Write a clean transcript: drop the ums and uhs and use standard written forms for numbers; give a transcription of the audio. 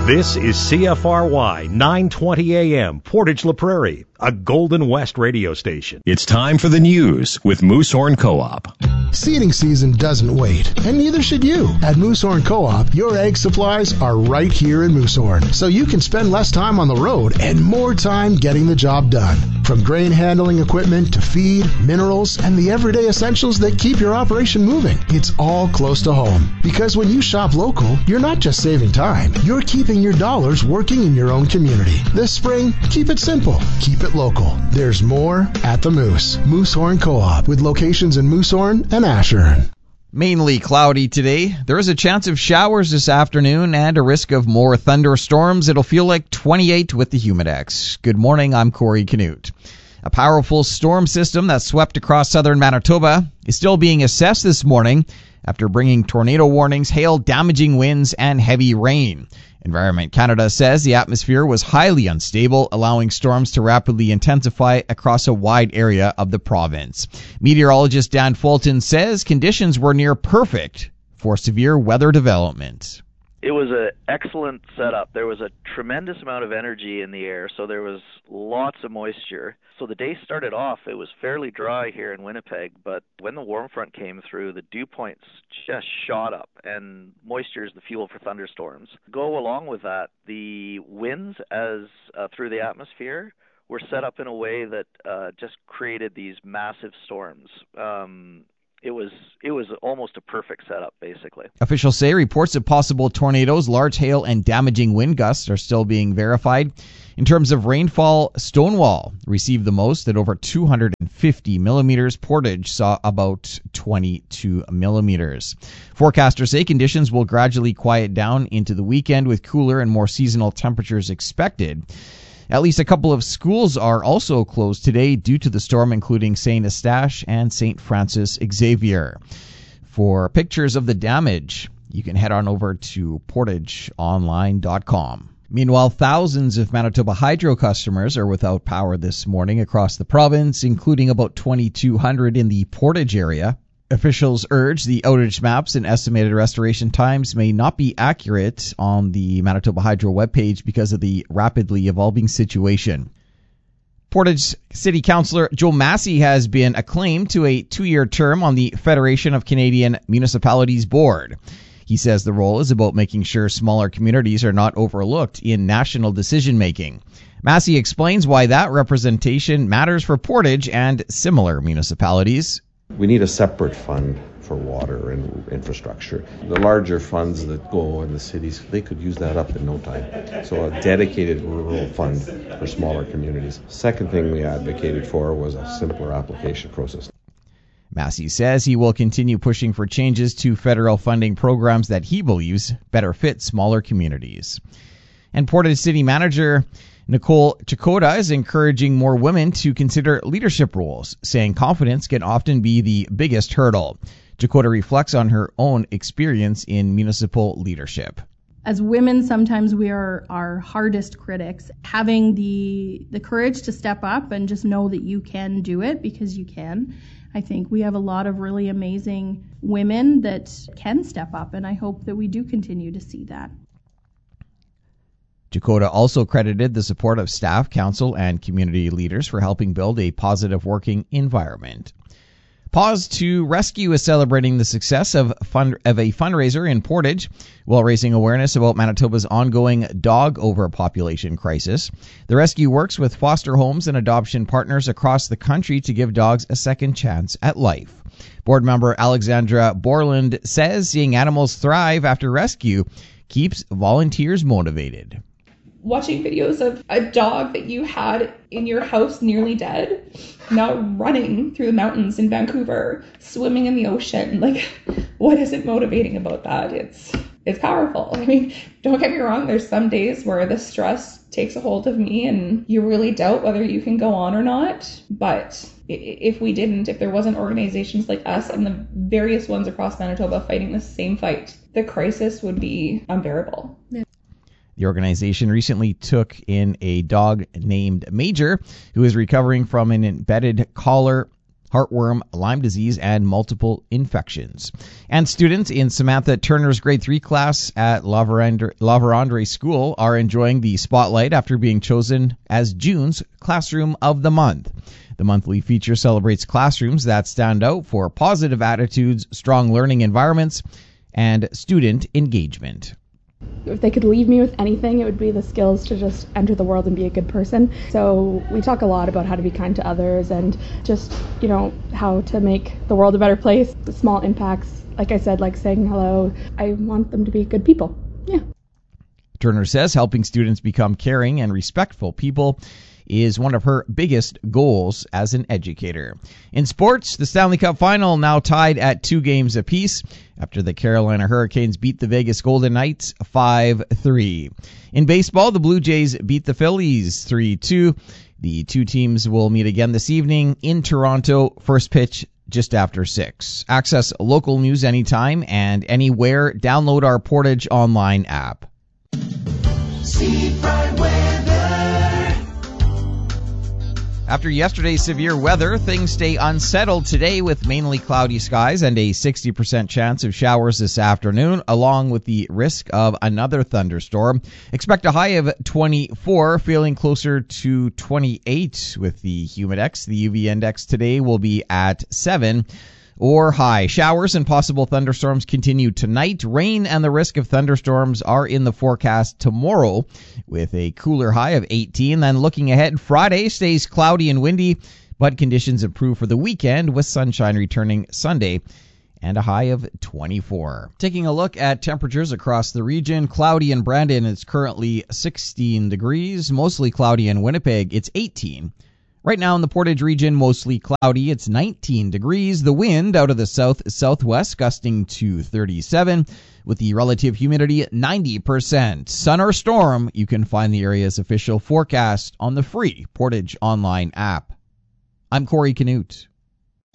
This is CFRY 920 AM, Portage La Prairie, a Golden West radio station. It's time for the news with Moosehorn Co-op. Seeding season doesn't wait, and neither should you. At Moosehorn Co-op, your egg supplies are right here in Moosehorn, so you can spend less time on the road and more time getting the job done. From grain handling equipment to feed, minerals, and the everyday essentials that keep your operation moving, it's all close to home. Because when you shop local, you're not just saving time, you're keeping your dollars working in your own community. This spring, keep it simple, keep it local. There's more at the Moose. Moosehorn Co-op, with locations in Moosehorn and Ashern. Mainly cloudy today. There is a chance of showers this afternoon and a risk of more thunderstorms. It'll feel like 28 with the Humidex. Good morning, I'm Corey Canute. A powerful storm system that swept across southern Manitoba is still being assessed this morning after bringing tornado warnings, hail, damaging winds, and heavy rain. Environment Canada says the atmosphere was highly unstable, allowing storms to rapidly intensify across a wide area of the province. Meteorologist Dan Fulton says conditions were near perfect for severe weather development. It was an excellent setup. There was a tremendous amount of energy in the air, so there was lots of moisture. So the day started off, it was fairly dry here in Winnipeg, but when the warm front came through, the dew points just shot up, and moisture is the fuel for thunderstorms. Go along with that, the winds through the atmosphere were set up in a way that just created these massive storms. It was almost a perfect setup, basically. Officials say reports of possible tornadoes, large hail, and damaging wind gusts are still being verified. In terms of rainfall, Stonewall received the most at over 250 millimeters. Portage saw about 22 millimeters. Forecasters say conditions will gradually quiet down into the weekend with cooler and more seasonal temperatures expected. At least a couple of schools are also closed today due to the storm, including St. Eustache and St. Francis Xavier. For pictures of the damage, you can head on over to portageonline.com. Meanwhile, thousands of Manitoba Hydro customers are without power this morning across the province, including about 2,200 in the Portage area. Officials urge the outage maps and estimated restoration times may not be accurate on the Manitoba Hydro webpage because of the rapidly evolving situation. Portage City Councillor Joe Massey has been acclaimed to a 2-year term on the Federation of Canadian Municipalities Board. He says the role is about making sure smaller communities are not overlooked in national decision-making. Massey explains why that representation matters for Portage and similar municipalities. We need a separate fund for water and infrastructure. The larger funds that go in the cities, they could use that up in no time. So a dedicated rural fund for smaller communities. Second thing we advocated for was a simpler application process. Massey says he will continue pushing for changes to federal funding programs that he believes better fit smaller communities. And Portage City Manager Nicole Chakota is encouraging more women to consider leadership roles, saying confidence can often be the biggest hurdle. Chakota reflects on her own experience in municipal leadership. As women, sometimes we are our hardest critics. Having the courage to step up and just know that you can do it because you can. I think we have a lot of really amazing women that can step up, and I hope that we do continue to see that. Chakota also credited the support of staff, council, and community leaders for helping build a positive working environment. Pause to Rescue is celebrating the success of a fundraiser in Portage while raising awareness about Manitoba's ongoing dog overpopulation crisis. The rescue works with foster homes and adoption partners across the country to give dogs a second chance at life. Board member Alexandra Borland says seeing animals thrive after rescue keeps volunteers motivated. Watching videos of a dog that you had in your house nearly dead, now running through the mountains in Vancouver, swimming in the ocean, like, what isn't motivating about that? It's powerful. I mean, don't get me wrong, there's some days where the stress takes a hold of me and you really doubt whether you can go on or not. But if there wasn't organizations like us and the various ones across Manitoba fighting the same fight, the crisis would be unbearable. Yeah. The organization recently took in a dog named Major, who is recovering from an embedded collar heartworm, Lyme disease, and multiple infections. And students in Samantha Turner's grade 3 class at La Vérendrye School are enjoying the spotlight after being chosen as June's Classroom of the Month. The monthly feature celebrates classrooms that stand out for positive attitudes, strong learning environments, and student engagement. If they could leave me with anything, it would be the skills to just enter the world and be a good person. So we talk a lot about how to be kind to others and just, how to make the world a better place. The small impacts, like I said, like saying hello. I want them to be good people. Yeah. Turner says helping students become caring and respectful people is one of her biggest goals as an educator. In sports, the Stanley Cup Final now tied at 2 games apiece after the Carolina Hurricanes beat the Vegas Golden Knights 5-3. In baseball, the Blue Jays beat the Phillies 3-2. The two teams will meet again this evening in Toronto. First pitch just after 6. Access local news anytime and anywhere. Download our Portage Online app. Seafront weather. After yesterday's severe weather, things stay unsettled today with mainly cloudy skies and a 60% chance of showers this afternoon, along with the risk of another thunderstorm. Expect a high of 24, feeling closer to 28 with the Humidex. The UV index today will be at 7 or high. Showers and possible thunderstorms continue tonight. Rain and the risk of thunderstorms are in the forecast tomorrow with a cooler high of 18. Then looking ahead, Friday stays cloudy and windy, but conditions improve for the weekend with sunshine returning Sunday and a high of 24. Taking a look at temperatures across the region, cloudy in Brandon, it's currently 16 degrees. Mostly cloudy in Winnipeg, it's 18. Right now in the Portage region, mostly cloudy. It's 19 degrees. The wind out of the south-southwest gusting to 37 with the relative humidity at 90%. Sun or storm, you can find the area's official forecast on the free Portage Online app. I'm Corey Canute.